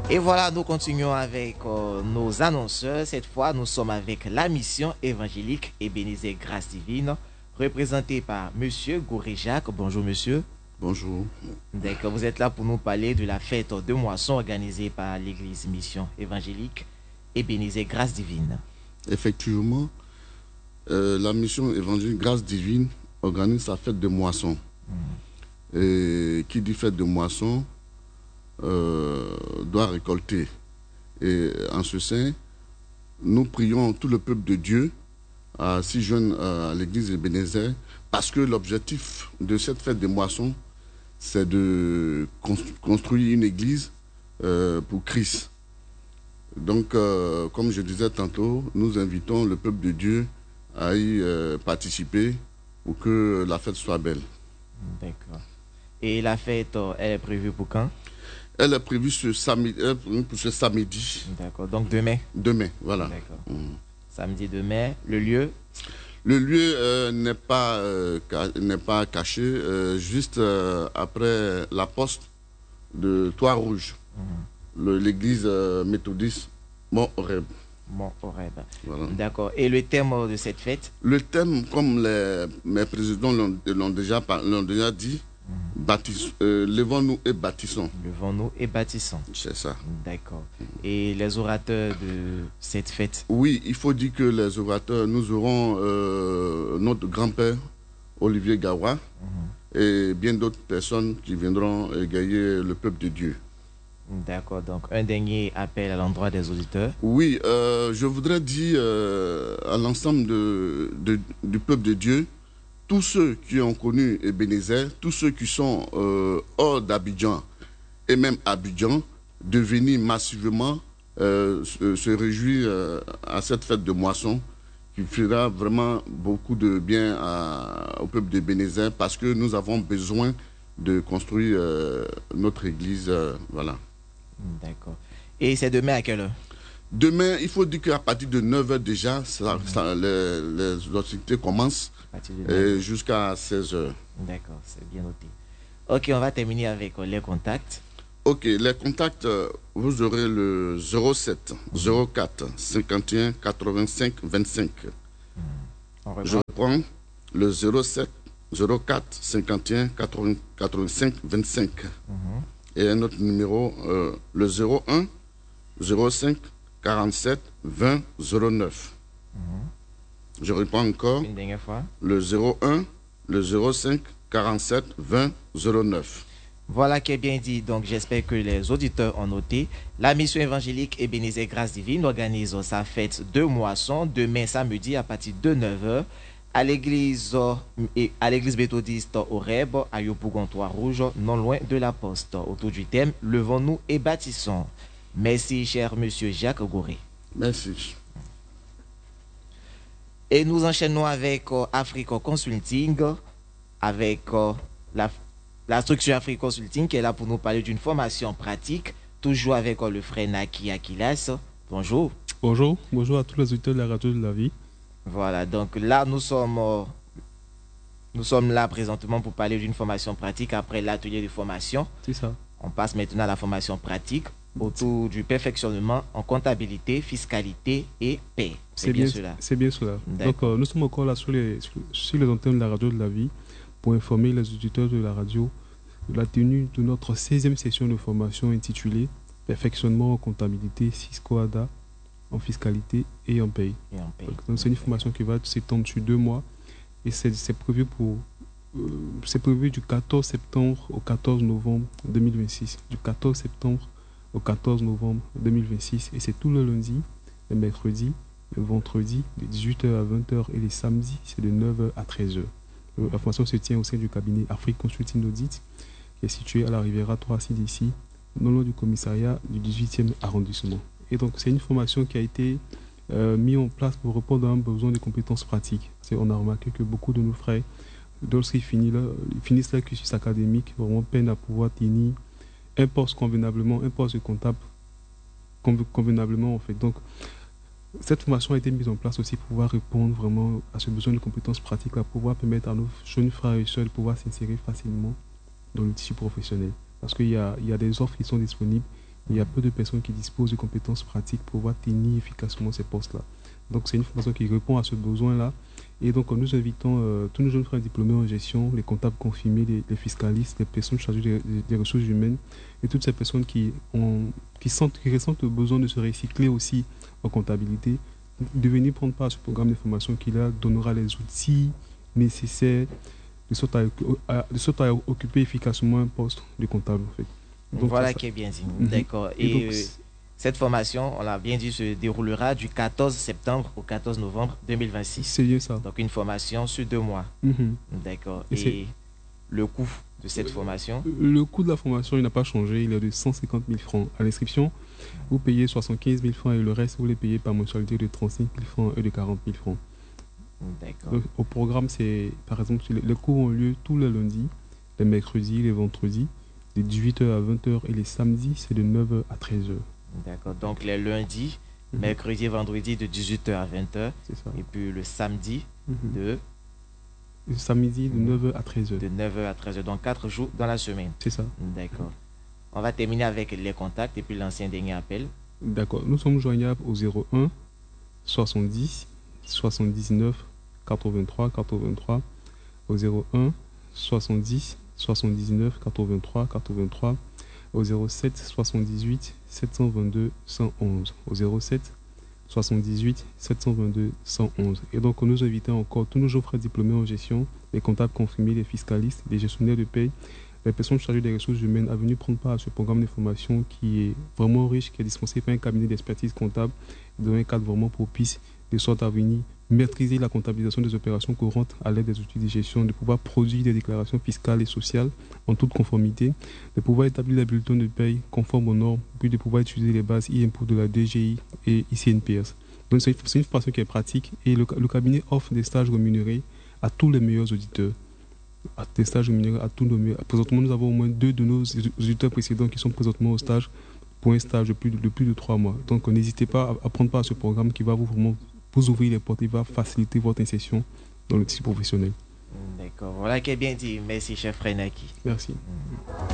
Et voilà, nous continuons avec nos annonceurs. Cette fois, nous sommes avec la mission évangélique Ebenezer Grâce Divine, représentée par Monsieur Gouré-Jacques. Bonjour, monsieur. Bonjour. D'accord, vous êtes là pour nous parler de la fête de moisson organisée par l'église mission évangélique Ebenezer Grâce Divine. Effectivement, la mission évangélique Grâce Divine organise sa fête de moisson. Et qui dit fête de moisson doit récolter. Et en ce sein, nous prions tout le peuple de Dieu à 6 jeunes à l'église Ebenezer, parce que l'objectif de cette fête de moisson, c'est de construire une église pour Christ. Donc, comme je disais tantôt, nous invitons le peuple de Dieu à y participer pour que la fête soit belle. D'accord. Et la fête, elle est prévue pour quand? Elle est prévue pour ce samedi. D'accord, donc demain. Demain, voilà. D'accord. Samedi demain, le lieu? Le lieu n'est pas caché, juste après la poste de Trois-Rouges, l'église méthodiste Mont-Horeb. Mont-Horeb. Voilà. D'accord. Et le thème de cette fête? Le thème, comme mes présidents l'ont déjà dit, levons-nous et bâtissons. Levons-nous et bâtissons. C'est ça. D'accord. Et les orateurs de cette fête? Oui, il faut dire que les orateurs, nous aurons notre grand-père, Olivier Gawa, et bien d'autres personnes qui viendront égayer le peuple de Dieu. D'accord, donc un dernier appel à l'endroit des auditeurs. Oui, je voudrais dire à l'ensemble du peuple de Dieu, tous ceux qui ont connu Ebenezer, tous ceux qui sont hors d'Abidjan et même Abidjan, de venir massivement se réjouir à cette fête de moisson qui fera vraiment beaucoup de bien au peuple d'Ebenezer, parce que nous avons besoin de construire notre église. Voilà. D'accord. Et c'est demain à quelle heure? Demain, il faut dire qu'à partir de 9h déjà, les activités commencent jusqu'à 16h. D'accord, c'est bien noté. Ok, on va terminer avec les contacts. Ok, les contacts, vous aurez le 07 04 51 85 25. Je reprends le 07 04 51 85 25. Et un autre numéro, le 01 05 47 20 09. Je reprends encore. Une dernière fois. Le 01, le 05 47 20 09. Voilà qui est bien dit. Donc, j'espère que les auditeurs ont noté. La mission évangélique Ebenezer Grâce Divine organise sa fête de moisson demain samedi à partir de 9h à l'église méthodiste Horeb, à Yopougon-Trois-Rouges, non loin de la poste. Autour du thème, levons-nous et bâtissons. Merci, cher monsieur Jacques Gouré. Merci. Et nous enchaînons avec Africa Consulting, avec la structure Africa Consulting qui est là pour nous parler d'une formation pratique, toujours avec le frère Naki Akilas. Bonjour. Bonjour. Bonjour à tous les auditeurs de la radio de la vie. Voilà, donc là, nous sommes là présentement pour parler d'une formation pratique après l'atelier de formation. C'est ça. On passe maintenant à la formation pratique autour du perfectionnement en comptabilité, fiscalité et paie. C'est bien cela. C'est bien cela. Donc, nous sommes encore là sur les antennes de la radio de la vie pour informer les auditeurs de la radio de la tenue de notre 16e session de formation intitulée Perfectionnement en comptabilité, Cisco-ADA, en fiscalité et en paie. Donc, c'est une formation qui va s'étendre sur 2 mois et c'est prévu du 14 septembre au 14 novembre 2026. Du 14 septembre au 14 novembre 2026. Et c'est tout le lundi, le mercredi, le vendredi, de 18h à 20h et les samedis, c'est de 9h à 13h. La formation se tient au sein du cabinet Afrique Consulting Audit, qui est situé à la Riviera 3 d'ici, non loin du commissariat du 18e arrondissement. Et donc, c'est une formation qui a été mise en place pour répondre à un besoin de compétences pratiques. On a remarqué que beaucoup de nos frères, lorsqu'ils finissent leur cursus académique, vraiment peinent à pouvoir tenir un poste convenablement, un poste de comptable convenablement en fait. Donc, cette formation a été mise en place aussi pour pouvoir répondre vraiment à ce besoin de compétences pratiques, pour pouvoir permettre à nos jeunes frères et sœurs de pouvoir s'insérer facilement dans le tissu professionnel. Parce qu'il y a des offres qui sont disponibles Il y a peu de personnes qui disposent de compétences pratiques pour pouvoir tenir efficacement ces postes-là. Donc, c'est une formation qui répond à ce besoin-là. Et donc, nous invitons tous nos jeunes frères diplômés en gestion, les comptables confirmés, les fiscalistes, les personnes chargées des ressources humaines et toutes ces personnes qui ressentent le besoin de se recycler aussi en comptabilité, de venir prendre part à ce programme de formation qui leur donnera les outils nécessaires de sorte à occuper efficacement un poste de comptable. En fait. Donc, voilà qui est bien dit. D'accord. Et donc, cette formation, on l'a bien dit, se déroulera du 14 septembre au 14 novembre 2026. C'est bien ça. Donc une formation sur 2 mois. D'accord. Et le coût de cette formation? Le coût de la formation, il n'a pas changé. Il est de 150 000 francs. À l'inscription, vous payez 75 000 francs et le reste, vous les payez par mensualité de 35 000 francs et de 40 000 francs. D'accord. Au programme, c'est, par exemple, les cours ont lieu tous les lundis, les mercredis, les vendredis, de 18h à 20h et les samedis, c'est de 9h à 13h. D'accord. Donc les lundis, mercredi et vendredi de 18h à 20h. C'est ça. Et puis le samedi de... Le samedi de 9h à 13h. De 9h à 13h. Donc 4 jours dans la semaine. C'est ça. D'accord. On va terminer avec les contacts et puis l'ancien dernier appel. D'accord. Nous sommes joignables au 01 70 79 83 83 au 01 70 79 83 83 au 07 78 722 111 au 07 78 722 111. Et donc nous invitons encore tous nos jeunes frères diplômés en gestion, les comptables confirmés, les fiscalistes, les gestionnaires de paie, les personnes chargées des ressources humaines à venir prendre part à ce programme de formation qui est vraiment riche, qui est dispensé par un cabinet d'expertise comptable dans un cadre vraiment propice, de sorte à venir maîtriser la comptabilisation des opérations courantes à l'aide des outils de gestion, de pouvoir produire des déclarations fiscales et sociales en toute conformité, de pouvoir établir des bulletins de paie conformes aux normes, puis de pouvoir utiliser les bases e-impôts de la DGI et ICNPS. Donc c'est une formation qui est pratique et le cabinet offre des stages rémunérés à tous les meilleurs auditeurs. Des stages rémunérés à tous nos meilleurs. Présentement, nous avons au moins 2 de nos auditeurs précédents qui sont présentement au stage pour un stage de plus de 3 mois. Donc n'hésitez pas à prendre part à ce programme qui va vous ouvrir les portes et va faciliter votre insertion dans le tissu professionnel. D'accord. Voilà qui est bien dit. Merci, chef Renaki. Merci.